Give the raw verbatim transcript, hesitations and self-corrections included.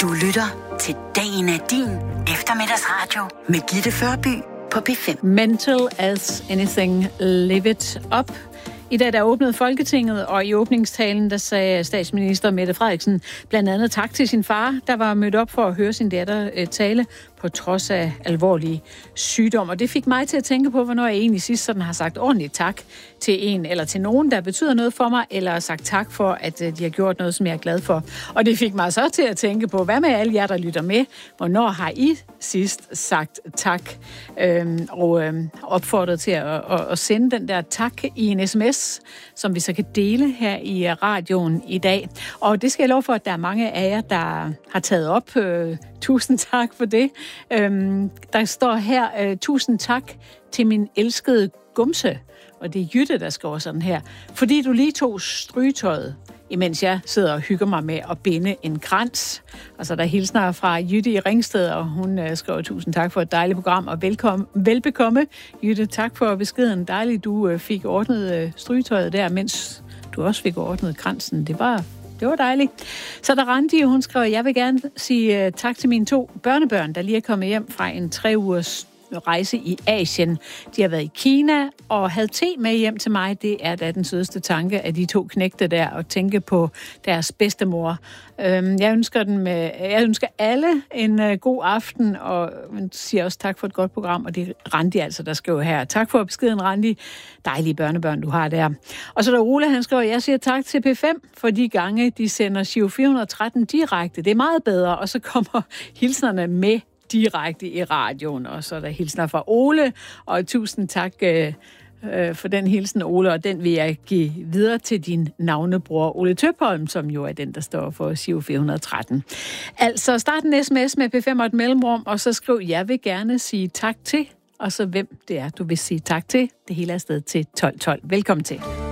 Du lytter til Dagen er din eftermiddagsradio med Gitte Førby på P fem. Mental as anything, live it up. I dag der åbnede Folketinget, og i åbningstalen der sagde statsminister Mette Frederiksen blandt andet tak til sin far, der var mødt op for at høre sin datter øh, tale på trods af alvorlige sygdom. Og det fik mig til at tænke på, hvornår jeg egentlig sidst sådan har sagt ordentligt tak til en eller til nogen, der betyder noget for mig, eller sagt tak for, at øh, de har gjort noget, som jeg er glad for. Og det fik mig så til at tænke på, hvad med alle jer, der lytter med? Hvornår har I sidst sagt tak? Øhm, og øhm, opfordret til at, at, at sende den der tak i en sms, som vi så kan dele her i radioen i dag. Og det skal jeg love for, at der er mange af jer, der har taget op. Øh, tusind tak for det. Øhm, der står her, øh, tusind tak til min elskede Gumse. Og det er Jytte, der skriver sådan her. Fordi du lige tog strygetøjet, imens jeg sidder og hygger mig med at binde en krans. Og så er der hilsner fra Jytte i Ringsted, og hun øh, skriver tusind tak for et dejligt program, og velkommen, velbekomme. Jytte, tak for beskeden. Dejligt, du øh, fik ordnet øh, strygetøjet der, mens du også fik ordnet kransen. Det var, det var dejligt. Så er der Randi, hun skriver, jeg vil gerne sige øh, tak til mine to børnebørn, der lige er kommet hjem fra en tre ugers rejse i Asien. De har været i Kina og havde te med hjem til mig. Det er da den sødeste tanke af de to knægte der, at tænke på deres bedstemor. Jeg ønsker, den med, jeg ønsker alle en god aften, og siger også tak for et godt program, og det er Randi altså, der skriver her. Tak for beskeden, Randi. Dejlige børnebørn, du har der. Og så er der Ole, han skriver, jeg siger tak til P fem for de gange, de sender Giro fire hundrede og tretten direkte. Det er meget bedre, og så kommer hilsnerne med direkte i radioen, og så er der hilsner fra Ole, og tusind tak øh, øh, for den hilsen, Ole, og den vil jeg give videre til din navnebror Ole Tøpholm, som jo er den, der står for Giro fire hundrede og tretten. Altså, start en sms med P fem og et mellemrum, og så skriv, jeg vil gerne sige tak til, og så hvem det er, du vil sige tak til. Det hele er afsted til tolv tolv. Velkommen til.